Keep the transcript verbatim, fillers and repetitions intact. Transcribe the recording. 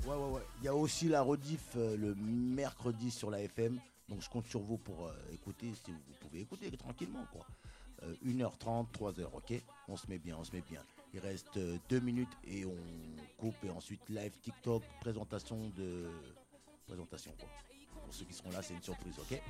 Ouais, ouais, ouais. Il y a aussi la rediff euh, le mercredi sur la F M. Donc je compte sur vous pour euh, écouter, si vous pouvez écouter tranquillement, quoi. Euh, une heure trente, trois heures, ok. On se met bien, on se met bien. Il reste euh, deux minutes et on coupe. Et ensuite, live TikTok, présentation de... Présentation, quoi. Pour ceux qui seront là, c'est une surprise, ok.